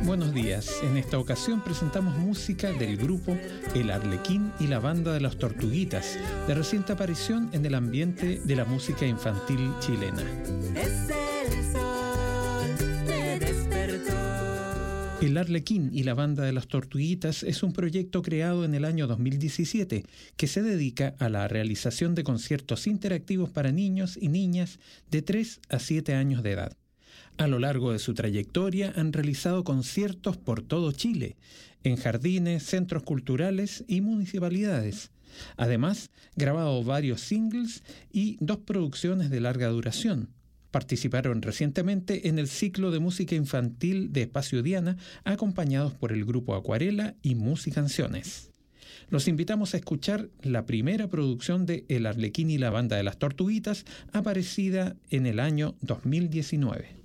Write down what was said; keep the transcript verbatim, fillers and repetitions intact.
Buenos días. En esta ocasión presentamos música del grupo El Arlequín y la Banda de las Tortuguitas, de reciente aparición en el ambiente de la música infantil chilena. Es el sol, me despertó. El Arlequín y la Banda de las Tortuguitas es un proyecto creado en el año dos mil diecisiete que se dedica a la realización de conciertos interactivos para niños y niñas de tres a siete años de edad. A lo largo de su trayectoria han realizado conciertos por todo Chile, en jardines, centros culturales y municipalidades. Además, grabado varios singles y dos producciones de larga duración. Participaron recientemente en el ciclo de música infantil de Espacio Diana, acompañados por el grupo Acuarela y Musicanciones. Los invitamos a escuchar la primera producción de El Arlequín y la Banda de las Tortuguitas, aparecida en el año dos mil diecinueve.